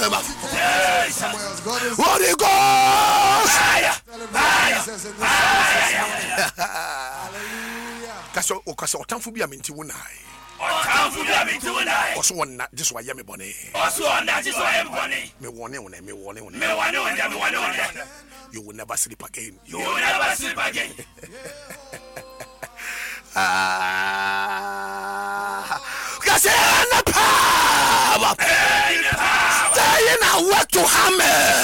Holy Ghost. Kaso okasa otamfo bi aminti wonai. Also one not just why you me bonny. Also not just why I'm bonny. Me warning. You will never sleep again. You will never sleep again. Stay in a work to hammer.